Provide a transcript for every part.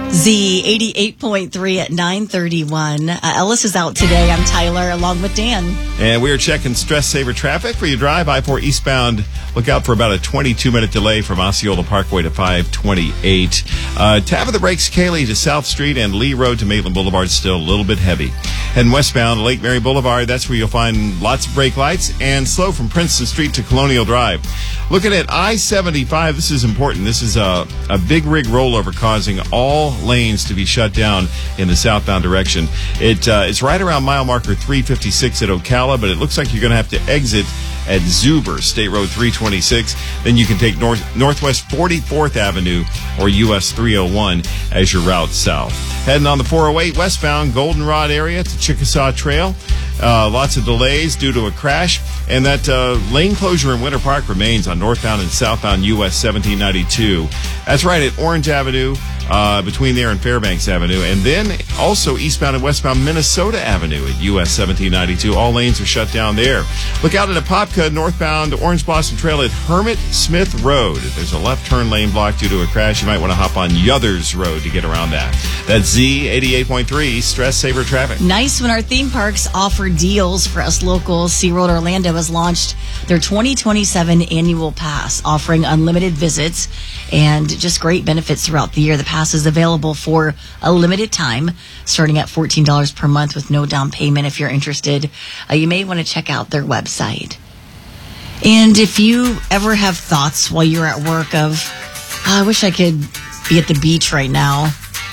Z 88.3 at 9:31. Ellis is out today. I'm Tyler, along with Dan. And we are checking stress saver traffic for your drive. I-4 eastbound. Look out for about a 22-minute delay from Osceola Parkway to 528. Tap of the brakes, Cayley to South Street and Lee Road to Maitland Boulevard, still a little bit heavy. Heading westbound, Lake Mary Boulevard, that's where you'll find lots of brake lights, and slow from Princeton Street to Colonial Drive. Looking at I-75, this is important. This is a big rig rollover causing all lanes to be shut down in the southbound direction. It's right around mile marker 356 at Ocala, but it looks like you're going to have to exit at Zuber, State Road 326. Then you can take Northwest 44th Avenue or US 301 as your route south. Heading on the 408 westbound, Goldenrod area to Chickasaw Trail. Lots of delays due to a crash, and that lane closure in Winter Park remains on northbound and southbound US 1792. That's right at Orange Avenue, between there and Fairbanks Avenue, and then also eastbound and westbound Minnesota Avenue at US 1792. All lanes are shut down there. Look out at Apopka, northbound Orange Blossom Trail at Hermit Smith Road. If there's a left turn lane blocked due to a crash, you might want to hop on Yothers Road to get around that. That's Z 88.3 Stress Saver Traffic. Nice when our theme parks offer deals for us locals. SeaWorld Orlando has launched their 2027 annual pass, offering unlimited visits and just great benefits throughout the year. The pass is available for a limited time, starting at $14 per month with no down payment. If you're interested, you may want to check out their website. And if you ever have thoughts while you're at work of, I wish I could be at the beach right now.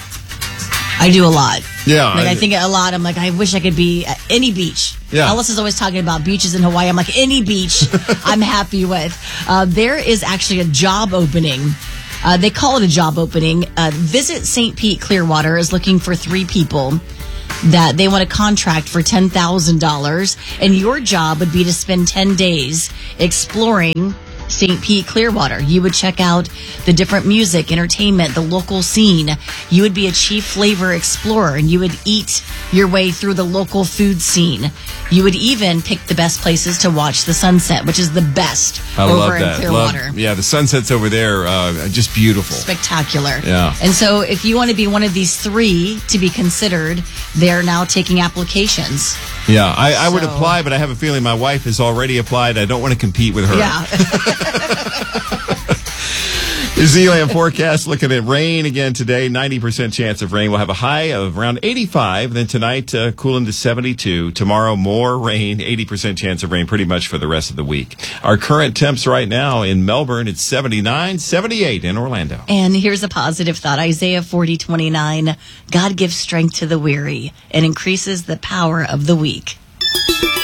I do a lot. Yeah. I think a lot. I'm like, I wish I could be at any beach. Yeah. Ellis is always talking about beaches in Hawaii. I'm like, any beach I'm happy with. There is actually a job opening. They call it a job opening. Visit St. Pete Clearwater is looking for 3 people that they want to contract for $10,000. And your job would be to spend 10 days exploring St. Pete Clearwater. You would check out the different music, entertainment, the local scene. You would be a chief flavor explorer, and you would eat your way through the local food scene. You would even pick the best places to watch the sunset, which is the best over in Clearwater. The sunsets over there, just beautiful. Spectacular. Yeah. And so if you want to be one of these 3 to be considered, they're now taking applications. Yeah, I would apply, but I have a feeling my wife has already applied. I don't want to compete with her. Yeah. Your Z-Land forecast looking at rain again today. 90% chance of rain. We'll have a high of around 85. Then tonight, cooling to 72. Tomorrow, more rain. 80% chance of rain pretty much for the rest of the week. Our current temps right now in Melbourne, it's 79, 78 in Orlando. And here's a positive thought. Isaiah 40:29. God gives strength to the weary and increases the power of the weak.